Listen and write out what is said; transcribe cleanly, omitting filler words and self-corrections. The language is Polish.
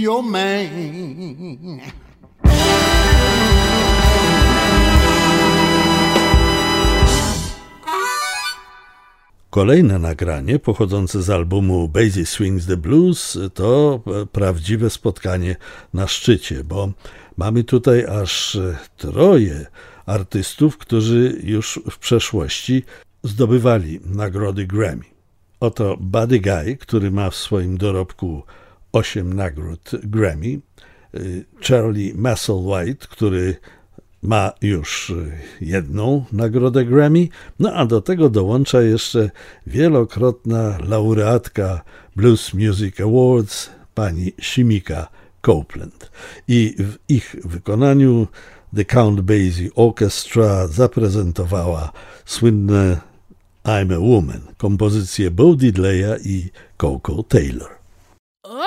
your man. Kolejne nagranie pochodzące z albumu Basie Swings the Blues to prawdziwe spotkanie na szczycie, bo mamy tutaj aż 3 artystów, którzy już w przeszłości zdobywali nagrody Grammy. Oto Buddy Guy, który ma w swoim dorobku 8 nagród Grammy, Charlie Musselwhite, który ma już 1 nagrodę Grammy, no a do tego dołącza jeszcze wielokrotna laureatka Blues Music Awards, pani Shimika Copeland. I w ich wykonaniu The Count Basie Orchestra zaprezentowała słynne I'm a Woman, kompozycję Bo Diddleya i Coco Taylor.